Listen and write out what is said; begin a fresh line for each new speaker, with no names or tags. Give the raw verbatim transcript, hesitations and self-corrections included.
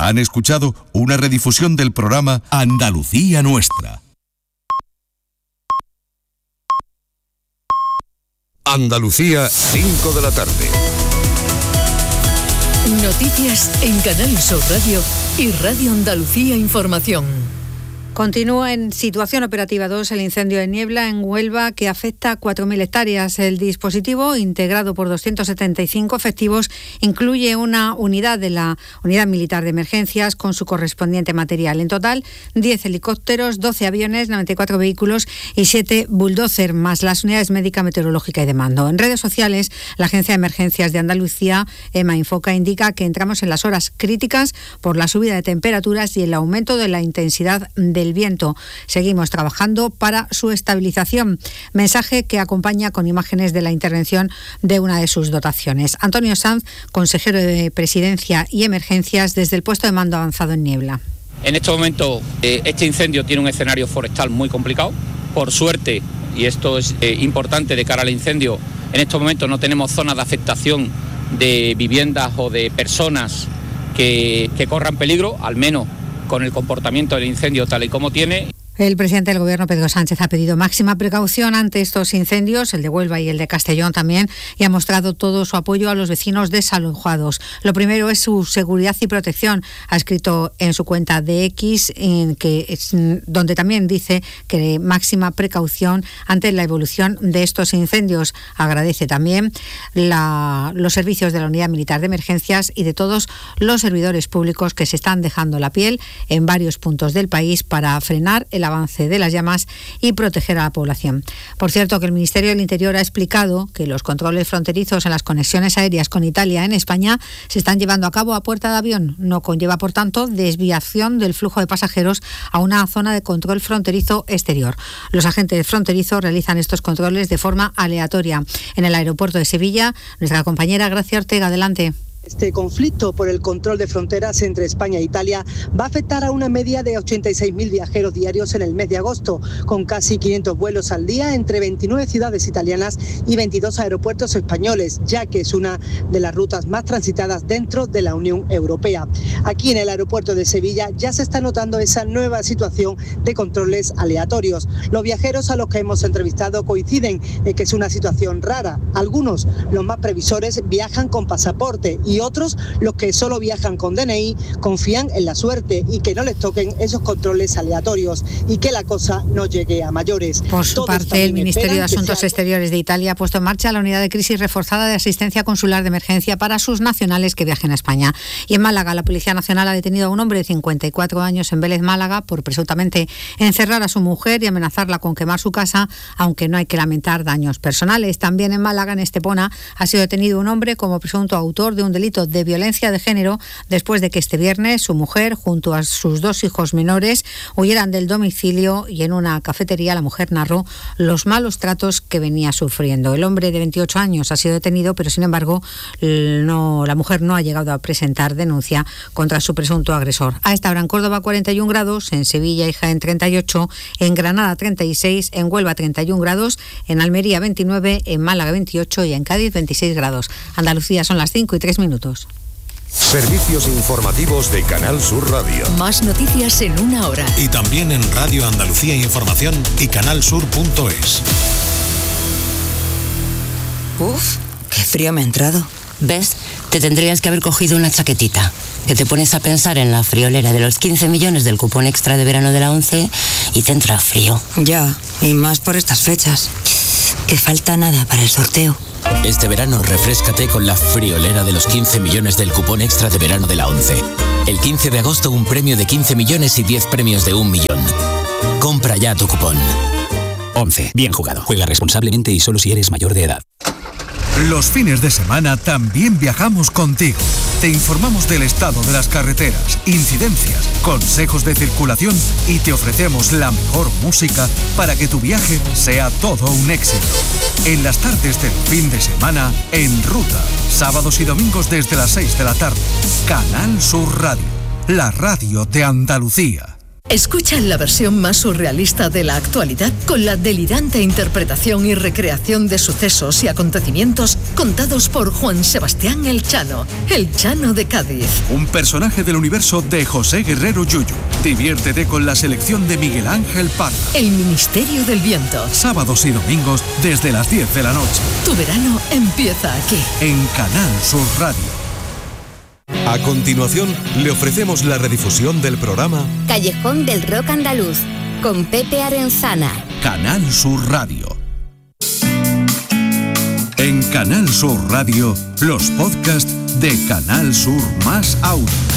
Han escuchado una redifusión del programa Andalucía Nuestra.
Andalucía, cinco de la tarde.
Noticias en Canal Sur Radio y Radio Andalucía Información.
Continúa en situación operativa dos el incendio de Niebla en Huelva que afecta a cuatro mil hectáreas. El dispositivo, integrado por doscientos setenta y cinco efectivos, incluye una unidad de la Unidad Militar de Emergencias con su correspondiente material. En total, diez helicópteros, doce aviones, noventa y cuatro vehículos y siete bulldozer, más las unidades médica, meteorológica y de mando. En redes sociales, la Agencia de Emergencias de Andalucía, EMA Infoca, indica que entramos en las horas críticas por la subida de temperaturas y el aumento de la intensidad de el viento. Seguimos trabajando para su estabilización. Mensaje que acompaña con imágenes de la intervención de una de sus dotaciones. Antonio Sanz, consejero de Presidencia y Emergencias desde el puesto de mando avanzado en Niebla.
En este momento, eh, este incendio tiene un escenario forestal muy complicado. Por suerte, y esto es eh, importante de cara al incendio, en estos momentos no tenemos zonas de afectación de viviendas o de personas que, que corran peligro, al menos con el comportamiento del incendio tal y como tiene.
El presidente del Gobierno, Pedro Sánchez, ha pedido máxima precaución ante estos incendios, el de Huelva y el de Castellón también, y ha mostrado todo su apoyo a los vecinos desalojados. Lo primero es su seguridad y protección. Ha escrito en su cuenta de X, en que es, donde también dice que máxima precaución ante la evolución de estos incendios. Agradece también la, los servicios de la Unidad Militar de Emergencias y de todos los servidores públicos que se están dejando la piel en varios puntos del país para frenar el avance de las llamas y proteger a la población. Por cierto, que el Ministerio del Interior ha explicado que los controles fronterizos en las conexiones aéreas con Italia en España se están llevando a cabo a puerta de avión. No conlleva, por tanto, desviación del flujo de pasajeros a una zona de control fronterizo exterior. Los agentes fronterizos realizan estos controles de forma aleatoria. En el aeropuerto de Sevilla, nuestra compañera Gracia Ortega, adelante.
Este conflicto por el control de fronteras entre España e Italia va a afectar a una media de ochenta y seis mil viajeros diarios en el mes de agosto, con casi quinientos vuelos al día entre veintinueve ciudades italianas y veintidós aeropuertos españoles, ya que es una de las rutas más transitadas dentro de la Unión Europea. Aquí en el aeropuerto de Sevilla ya se está notando esa nueva situación de controles aleatorios. Los viajeros a los que hemos entrevistado coinciden en que es una situación rara. Algunos, los más previsores, viajan con pasaporte y y otros, los que solo viajan con D N I, confían en la suerte y que no les toquen esos controles aleatorios y que la cosa no llegue a mayores.
Por su parte, el Ministerio de Asuntos Exteriores de Italia ha puesto en marcha la unidad de crisis reforzada de asistencia consular de emergencia para sus nacionales que viajen a España. Y en Málaga, la Policía Nacional ha detenido a un hombre de cincuenta y cuatro años en Vélez, Málaga, por presuntamente encerrar a su mujer y amenazarla con quemar su casa, aunque no hay que lamentar daños personales. También en Málaga, en Estepona, ha sido detenido un hombre como presunto autor de un delito de violencia de género después de que este viernes su mujer, junto a sus dos hijos menores, huyeran del domicilio y en una cafetería la mujer narró los malos tratos que venía sufriendo. El hombre de veintiocho años ha sido detenido, pero sin embargo no, la mujer no ha llegado a presentar denuncia contra su presunto agresor. A esta hora en Córdoba cuarenta y un grados, en Sevilla y Jaén treinta y ocho, en Granada treinta y seis, en Huelva treinta y un grados, en Almería veintinueve, en Málaga veintiocho y en Cádiz veintiséis grados. Andalucía son las cinco y tres minutos.
Servicios informativos de Canal Sur Radio.
Más noticias en una hora.
Y también en Radio Andalucía Información y canalsur punto es.
Uf, qué frío me ha entrado. ¿Ves? Te tendrías que haber cogido una chaquetita. Que te pones a pensar en la friolera de los quince millones del cupón extra de verano de la ONCE y te entra frío.
Ya, y más por estas fechas. Que falta nada para el sorteo.
Este verano refréscate con la friolera de los quince millones del cupón extra de verano de la ONCE. El quince de agosto un premio de quince millones y diez premios de un millón. Compra ya tu cupón.
ONCE. Bien jugado. Juega responsablemente y solo si eres mayor de edad.
Los fines de semana también viajamos contigo. Te informamos del estado de las carreteras, incidencias, consejos de circulación y te ofrecemos la mejor música para que tu viaje sea todo un éxito. En las tardes del fin de semana, En Ruta, sábados y domingos desde las seis de la tarde. Canal Sur Radio, la radio de Andalucía.
Escucha la versión más surrealista de la actualidad con la delirante interpretación y recreación de sucesos y acontecimientos contados por Juan Sebastián El Chano, El Chano de Cádiz.
Un personaje del universo de José Guerrero Yuyu. Diviértete con la selección de Miguel Ángel Parra.
El Ministerio del Viento.
Sábados y domingos desde las diez de la noche.
Tu verano empieza aquí.
En Canal Sur Radio.
A continuación, le ofrecemos la redifusión del programa
Callejón del Rock Andaluz, con Pepe Arenzana.
Canal Sur Radio. En Canal Sur Radio, los podcasts de Canal Sur más Audio.